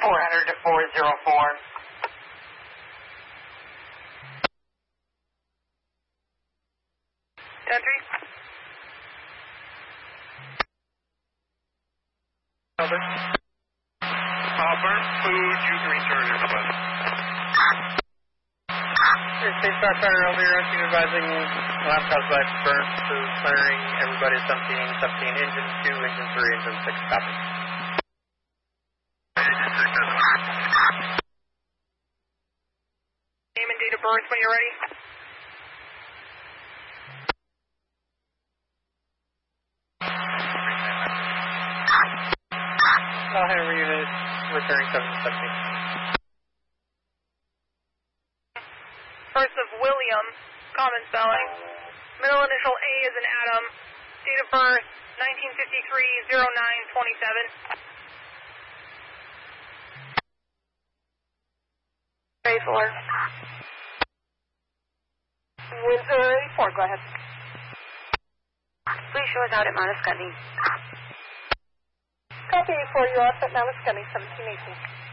400 to 404. Entry. Over. Burn food, you can return your request. Space Star Fighter over here, supervising lab caused by burn food, clearing, everybody's emptying, engine 2, engine 3, engine 6, copy. Engine 6 has Name and date of birth when you're ready. Henry unit, returning 770. First of William, common spelling. Middle initial A is an Adam. Date of birth, 1953-09-27. Bay 4. Windsor 84, go ahead. Please show us out at Mount Scully. Copy 84, you're off at Mount Scully, 1718.